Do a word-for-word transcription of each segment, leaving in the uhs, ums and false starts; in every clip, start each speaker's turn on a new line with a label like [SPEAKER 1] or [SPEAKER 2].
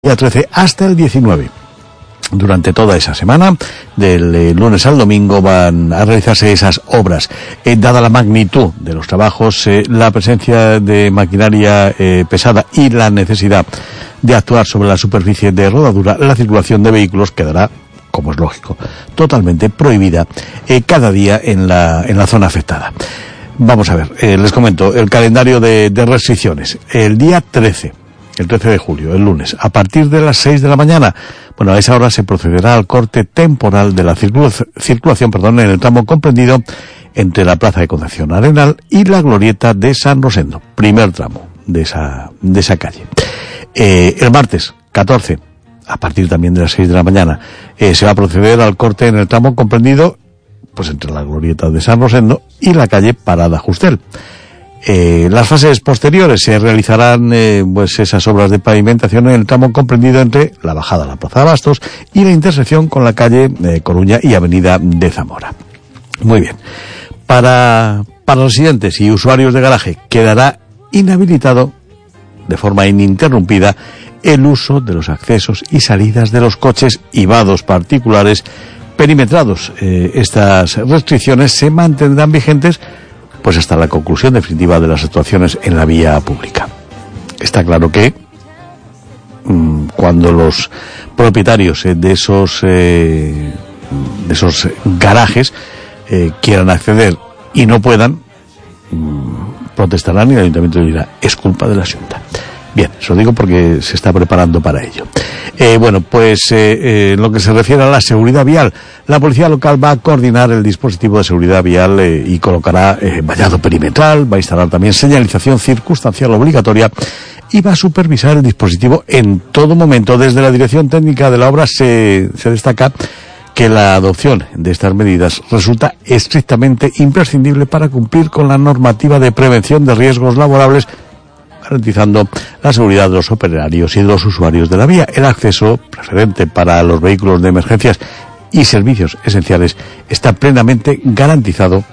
[SPEAKER 1] día trece hasta el diecinueve. Durante toda esa semana, del eh, lunes al domingo, van a realizarse esas obras. Eh, dada la magnitud de los trabajos, eh, la presencia de maquinaria eh, pesada y la necesidad de actuar sobre la superficie de rodadura, la circulación de vehículos quedará, como es lógico, totalmente prohibida eh, cada día en la, en la zona afectada. Vamos a ver, eh, les comento el calendario de, de restricciones. El día trece. El trece de julio, el lunes, a partir de las seis de la mañana, bueno, a esa hora se procederá al corte temporal de la circula- circulación, perdón, en el tramo comprendido entre la Plaza de Concepción Arenal y la Glorieta de San Rosendo, primer tramo de esa, de esa calle. Eh, el martes, catorce, a partir también de las seis de la mañana, eh, se va a proceder al corte en el tramo comprendido, pues entre la Glorieta de San Rosendo y la calle Parada Justel. Eh, las fases posteriores se realizarán eh, pues esas obras de pavimentación en el tramo comprendido entre la bajada a la Plaza de Bastos y la intersección con la calle eh, Coruña y Avenida de Zamora. Muy bien. Para, para residentes y usuarios de garaje quedará inhabilitado de forma ininterrumpida el uso de los accesos y salidas de los coches y vados particulares perimetrados. Eh, estas restricciones se mantendrán vigentes pues hasta la conclusión definitiva de las actuaciones en la vía pública. Está claro que mmm, cuando los propietarios eh, de esos eh, de esos garajes eh, quieran acceder y no puedan, mmm, protestarán y el ayuntamiento dirá, es culpa de la Xunta. Bien, eso digo porque se está preparando para ello. Eh, bueno, pues eh, eh, en lo que se refiere a la seguridad vial, la policía local va a coordinar el dispositivo de seguridad vial eh, y colocará eh, vallado perimetral, va a instalar también señalización circunstancial obligatoria y va a supervisar el dispositivo en todo momento. Desde la dirección técnica de la obra se, se destaca que la adopción de estas medidas resulta estrictamente imprescindible para cumplir con la normativa de prevención de riesgos laborables, garantizando la seguridad de los operarios y de los usuarios de la vía. El acceso preferente para los vehículos de emergencias y servicios esenciales está plenamente garantizado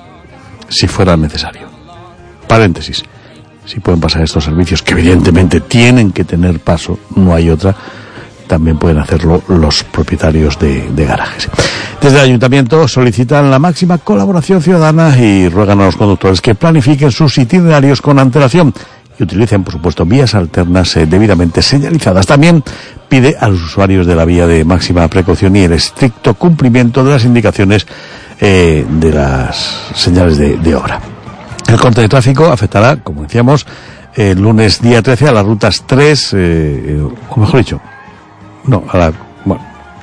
[SPEAKER 1] si fuera necesario. Paréntesis. Si pueden pasar estos servicios, que evidentemente tienen que tener paso, no hay otra, también pueden hacerlo los propietarios de, de garajes. Desde el ayuntamiento solicitan la máxima colaboración ciudadana y ruegan a los conductores que planifiquen sus itinerarios con antelación y utilicen, por supuesto, vías alternas eh, debidamente señalizadas. También pide a los usuarios de la vía de máxima precaución y el estricto cumplimiento de las indicaciones eh, de las señales de, de obra. El corte de tráfico afectará, como decíamos, el lunes día trece a las rutas tres, eh, o mejor dicho, no, a la, bueno,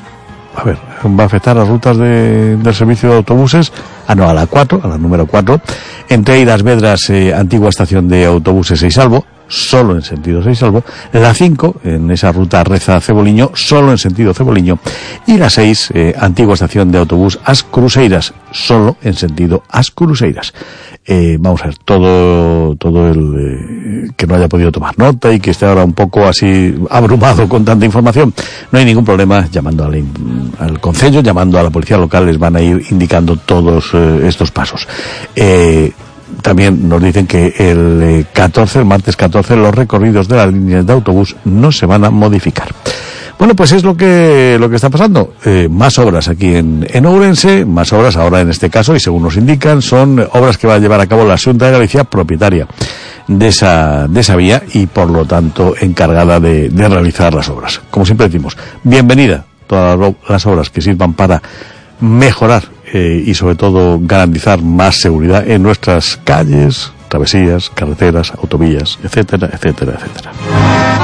[SPEAKER 1] a ver, va a afectar a las rutas de, del servicio de autobuses, ah no, a la cuatro, a la número cuatro, entre Eiras Vedras, eh, antigua estación de autobuses Seisalvo, solo en sentido Seisalvo, la cinco, en esa ruta Reza-Ceboliño, solo en sentido Ceboliño, y la seis, eh, antigua estación de autobús As-Cruseiras, solo en sentido As-Cruseiras. Eh, vamos a ver, todo, todo el, eh, que no haya podido tomar nota y que esté ahora un poco así abrumado con tanta información, no hay ningún problema llamando al, al concello, llamando a la policía local, les van a ir indicando todos eh, estos pasos. Eh, También nos dicen que el eh, catorce, el martes catorce, los recorridos de las líneas de autobús no se van a modificar. Bueno, pues es lo que lo que está pasando. Eh, más obras aquí en, en Ourense, más obras ahora en este caso, y según nos indican, son obras que va a llevar a cabo la Xunta de Galicia, propietaria de esa, de esa vía y por lo tanto encargada de, de realizar las obras. Como siempre decimos, bienvenida todas las obras que sirvan para mejorar eh, y sobre todo garantizar más seguridad en nuestras calles, travesías, carreteras, autovías, etcétera, etcétera, etcétera.